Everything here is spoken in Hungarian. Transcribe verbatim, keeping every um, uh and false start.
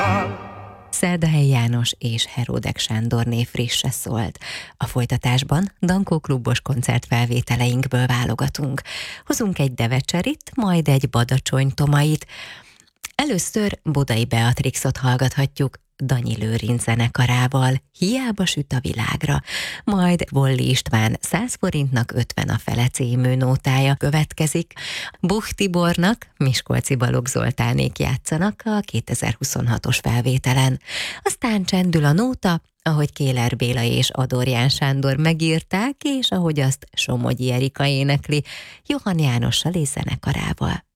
Szerdahelyi János és Heródek Sándorné frisse szólt. A folytatásban Dankó klubos koncertfelvételeinkből válogatunk. Hozunk egy devecserit, majd egy Badacsony Tomait. Először Bodai Beatrixot hallgathatjuk Danyi Lőrinc zenekarával, Hiába süt a világra, majd Volli István száz forintnak ötven a fele című nótája következik. Buch Tibornak Miskolci Balogh Zoltánék játszanak a kétezer-huszonhatos felvételen. Aztán csendül a nóta, ahogy Kéler Béla és Adorján Sándor megírták, és ahogy azt Somogyi Erika énekli, Johann Jánossal és zenekarával.